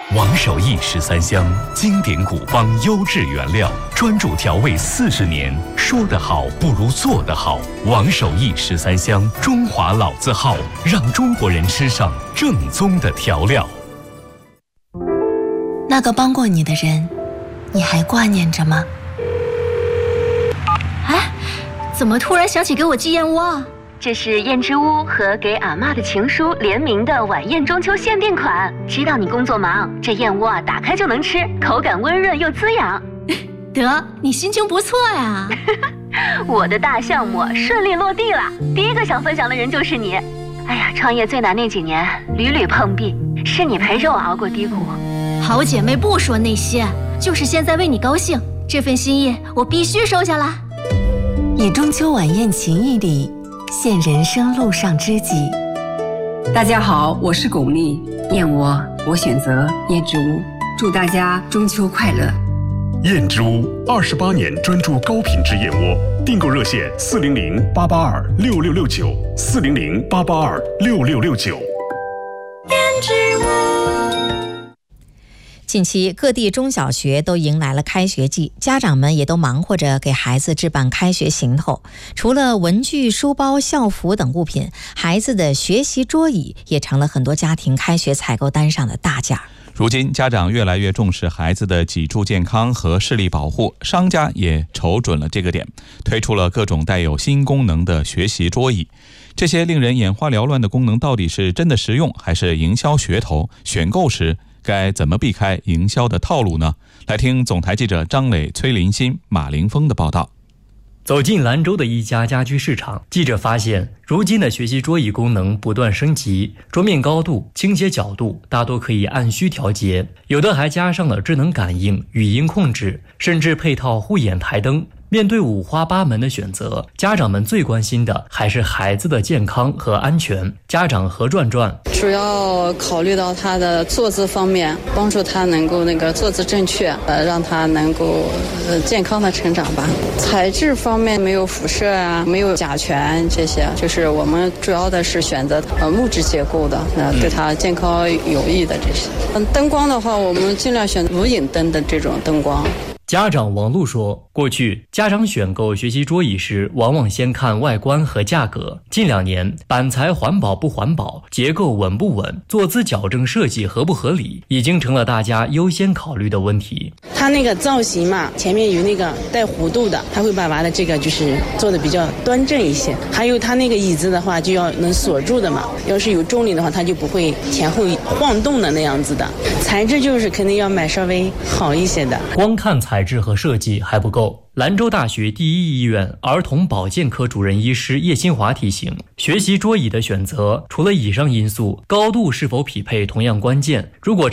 王守义13香，经典古方优质原料，专注调味40年，说得好不如做得好。王守义13香，中华老字号，让中国人吃上正宗的调料。 那个帮过你的人，你还挂念着吗？ 哎，怎么突然想起给我寄燕窝啊？这是燕之屋和给阿嬷的情书联名的晚宴中秋限定款。知道你工作忙，这燕窝啊打开就能吃，口感温润又滋养。得，你心情不错呀。我的大项目顺利落地了，第一个想分享的人就是你。哎呀，创业最难那几年屡屡碰壁，是你陪着我熬过低谷。好姐妹不说那些，就是现在为你高兴，这份心意我必须收下啦。 以中秋晚宴情谊里现人生路上知己。 大家好，我是巩俐，燕窝我选择燕之屋，祝大家中秋快乐。 燕之屋28年专注高品质燕窝，订购热线400-882-6669，400-882-6669。 燕之屋。 近期各地中小学都迎来了开学季，家长们也都忙活着给孩子置办开学行头。除了文具、书包、校服等物品，孩子的学习桌椅也成了很多家庭开学采购单上的大件。 如今家长越来越重视孩子的脊柱健康和视力保护，商家也瞅准了这个点，推出了各种带有新功能的学习桌椅。这些令人眼花缭乱的功能到底是真的实用，还是营销噱头？选购时该怎么避开营销的套路呢？来听总台记者张磊、崔林新、马凌峰的报道。 走进兰州的一家家居市场，记者发现，如今的学习桌椅功能不断升级，桌面高度、倾斜角度大多可以按需调节，有的还加上了智能感应、语音控制，甚至配套护眼台灯。面对五花八门的选择，家长们最关心的还是孩子的健康和安全。家长何转转主要考虑到他的坐姿方面，帮助他能够坐姿正确，让他能够健康的成长吧。材质方面没有辐射啊，没有甲醛这些，就是我们主要的是选择木质结构的，对他健康有益的这些。灯光的话，我们尽量选无影灯的这种灯光。 家长王璐说，过去家长选购学习桌椅时往往先看外观和价格，近2年板材环保不环保，结构稳不稳，坐姿矫正设计合不合理，已经成了大家优先考虑的问题。 它那个造型嘛，前面有那个带弧度的，它会把娃的这个就是做的比较端正一些。还有它那个椅子的话就要能锁住的嘛，要是有重力的话它就不会前后晃动的那样子的。材质就是肯定要买稍微好一些的。 光看材质和设计还不够。兰州大学第一医院儿童保健科主任医师叶新华提醒，学习桌椅的选择除了以上因素，高度是否匹配同样关键。如果